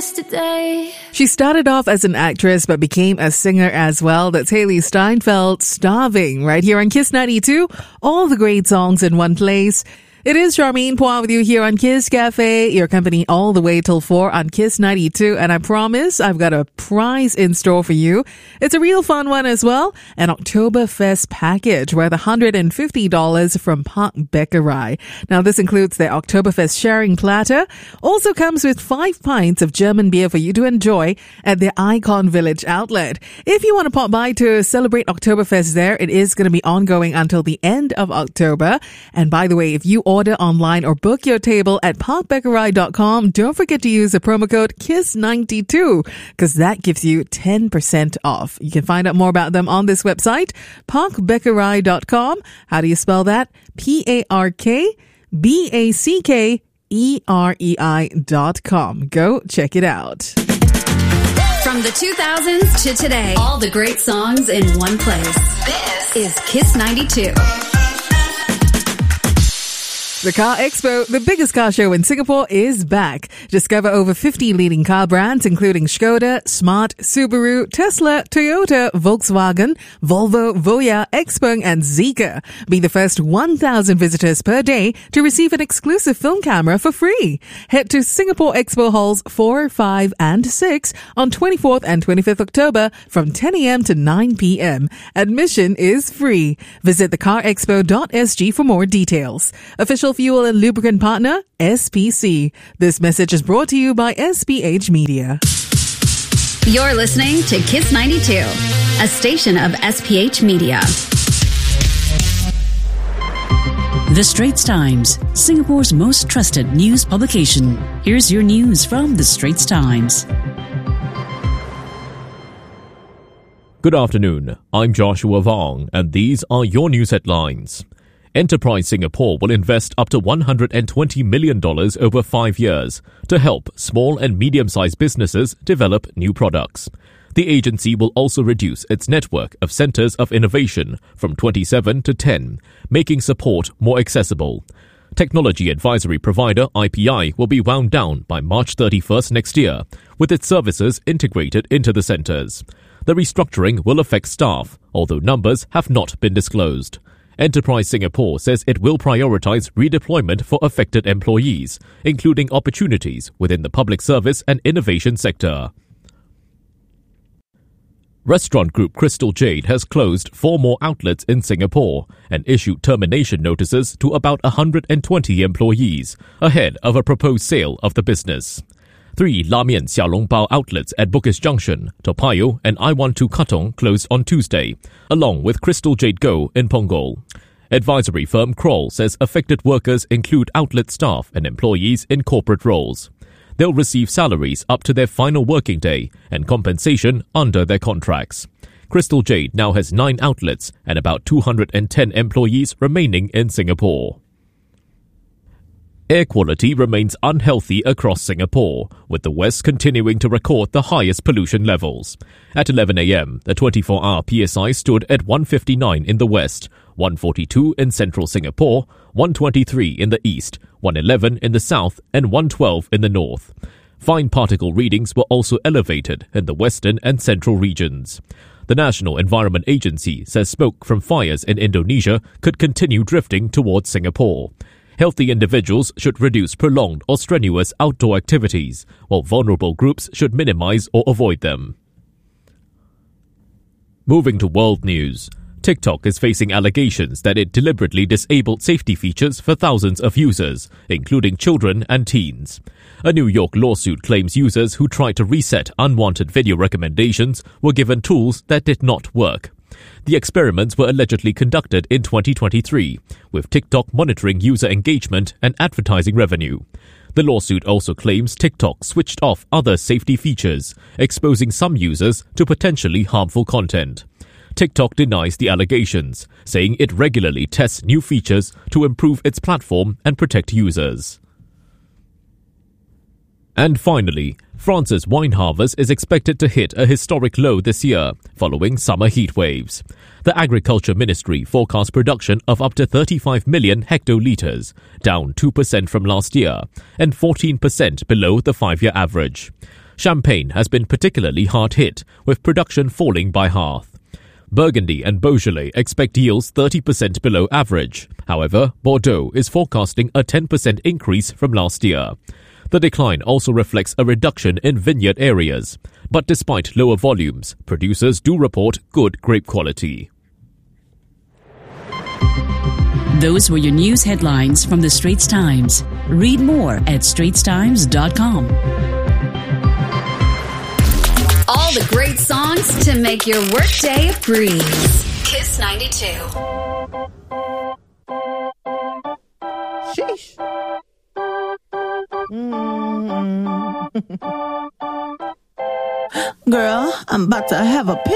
yesterday. She started off as an actress but became a singer as well. That's Haley Steinfeld, Starving, right here on Kiss 92. All the great songs in one place. It is Charmaine Poir with you here on Kiss Cafe, your company all the way till 4 on Kiss 92. And I promise I've got a prize in store for you. It's a real fun one as well. An Oktoberfest package worth $150 from Park Bäckerei. Now, this includes their Oktoberfest sharing platter. Also comes with 5 pints of German beer for you to enjoy at their Icon Village outlet. If you want to pop by to celebrate Oktoberfest there, it is going to be ongoing until the end of October. And by the way, if you order online or book your table at parkbäckerei.com, don't forget to use the promo code KISS92 because that gives you 10% off. You can find out more about them on this website, parkbäckerei.com. How do you spell that? PARKBACKEREI.com. Go check it out. From the 2000s to today, all the great songs in one place. This is Kiss 92. The Car Expo, the biggest car show in Singapore, is back. Discover over 50 leading car brands, including Skoda, Smart, Subaru, Tesla, Toyota, Volkswagen, Volvo, Voya, Xpeng, and Zeekr. Be the first 1,000 visitors per day to receive an exclusive film camera for free. Head to Singapore Expo Halls 4, 5, and 6 on 24th and 25th October from 10 a.m. to 9 p.m. Admission is free. Visit thecarexpo.sg for more details. Official fuel and lubricant partner, SPC. This message is brought to you by SPH Media. You're listening to Kiss 92, a station of SPH Media. The Straits Times, Singapore's most trusted news publication. Here's your news from The Straits Times. Good afternoon. I'm Joshua Vong, and these are your news headlines. Enterprise Singapore will invest up to $120 million over 5 years to help small and medium-sized businesses develop new products. The agency will also reduce its network of centers of innovation from 27 to 10, making support more accessible. Technology advisory provider IPI will be wound down by March 31st next year, with its services integrated into the centers. The restructuring will affect staff, although numbers have not been disclosed. Enterprise Singapore says it will prioritize redeployment for affected employees, including opportunities within the public service and innovation sector. Restaurant group Crystal Jade has closed 4 more outlets in Singapore and issued termination notices to about 120 employees ahead of a proposed sale of the business. 3 La Mian Xiaolong Bao outlets at Bugis Junction, Toa Payoh and I12 Katong closed on Tuesday, along with Crystal Jade Go in Punggol. Advisory firm Kroll says affected workers include outlet staff and employees in corporate roles. They'll receive salaries up to their final working day and compensation under their contracts. Crystal Jade now has 9 outlets and about 210 employees remaining in Singapore. Air quality remains unhealthy across Singapore, with the West continuing to record the highest pollution levels. At 11 a.m., the 24-hour PSI stood at 159 in the West, 142 in central Singapore, 123 in the East, 111 in the South, and 112 in the North. Fine particle readings were also elevated in the western and central regions. The National Environment Agency says smoke from fires in Indonesia could continue drifting towards Singapore. Healthy individuals should reduce prolonged or strenuous outdoor activities, while vulnerable groups should minimize or avoid them. Moving to world news. TikTok is facing allegations that it deliberately disabled safety features for thousands of users, including children and teens. A New York lawsuit claims users who tried to reset unwanted video recommendations were given tools that did not work. The experiments were allegedly conducted in 2023, with TikTok monitoring user engagement and advertising revenue. The lawsuit also claims TikTok switched off other safety features, exposing some users to potentially harmful content. TikTok denies the allegations, saying it regularly tests new features to improve its platform and protect users. And finally, France's wine harvest is expected to hit a historic low this year, following summer heat waves. The Agriculture Ministry forecasts production of up to 35 million hectolitres, down 2% from last year, and 14% below the 5-year average. Champagne has been particularly hard hit, with production falling by half. Burgundy and Beaujolais expect yields 30% below average. However, Bordeaux is forecasting a 10% increase from last year. The decline also reflects a reduction in vineyard areas. But despite lower volumes, producers do report good grape quality. Those were your news headlines from the Straits Times. Read more at straitstimes.com. All the great songs to make your workday a breeze. Kiss 92. Sheesh. Girl, I'm about to have a